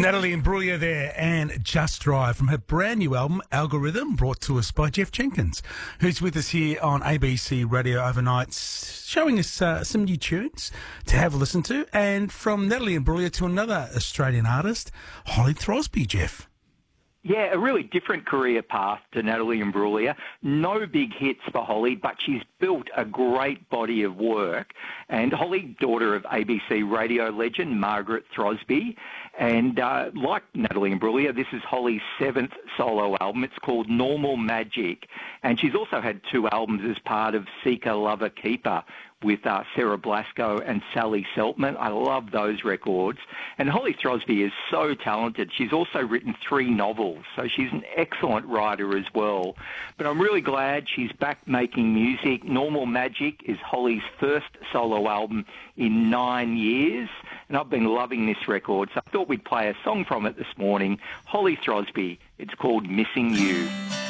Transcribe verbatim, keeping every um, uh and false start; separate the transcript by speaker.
Speaker 1: Natalie Imbruglia there, and Just Drive from her brand new album, Algorithm, brought to us by Jeff Jenkins, who's with us here on A B C Radio Overnight, showing us uh, some new tunes to have a listen to. And from Natalie Imbruglia to another Australian artist, Holly Throsby, Jeff.
Speaker 2: Yeah, a really different career path to Natalie Imbruglia. No big hits for Holly, but she's built a great body of work. And Holly, daughter of A B C radio legend Margaret Throsby, and uh, like Natalie Imbruglia, this is Holly's seventh solo album. It's called Normal Magic, and she's also had two albums as part of Seeker, Lover, Keeper, with uh, Sarah Blasco and Sally Seltman. I love those records. And Holly Throsby is so talented. She's also written three novels, so she's an excellent writer as well. But I'm really glad she's back making music. Normal Magic is Holly's first solo album in nine years, and I've been loving this record, so I thought we'd play a song from it this morning. Holly Throsby, it's called Missing You.